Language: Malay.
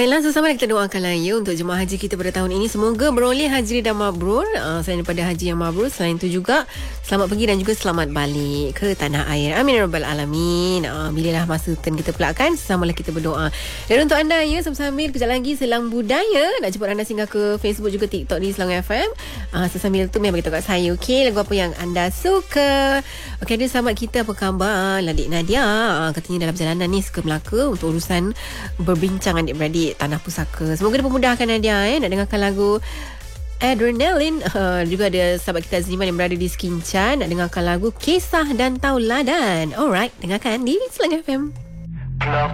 Baiklah, sama-sama kita doakan lah ya untuk jemaah haji kita pada tahun ini. Semoga beroleh haji dan mabrur. Selain daripada haji yang mabrur, selain itu juga selamat pergi dan juga selamat balik ke tanah air. Amin ya rabbal alamin. Bililah masa turn kita pula kan, sesamalah kita berdoa. Dan untuk anda ya, sambil kejap lagi Selang Budaya. Nak jemput anda singgah ke Facebook juga TikTok di Selang FM. Sesambil tu memang beritahu kat saya, okey, lagu apa yang anda suka. Okey, ada sahabat kita, apa khabar? Adik Nadia katanya dalam perjalanan ni ke Melaka untuk urusan berbincang adik-beradik Tanah Pusaka. Semoga dipermudahkan Nadia nak dengarkan lagu Adrenaline. Juga ada sahabat kita Azliman yang berada di Skincan nak dengarkan lagu Kisah dan Tauladan. Alright, dengarkan di Selang FM.